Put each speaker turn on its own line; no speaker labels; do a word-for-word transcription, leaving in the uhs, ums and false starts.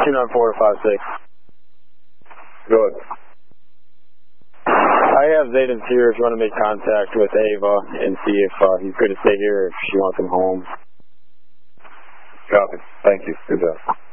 two nine four five six.
Good.
I have Zayden's here if you want to make contact with Ava and see if uh, he's going to stay here or if she wants him home.
Copy. Thank you. Good job.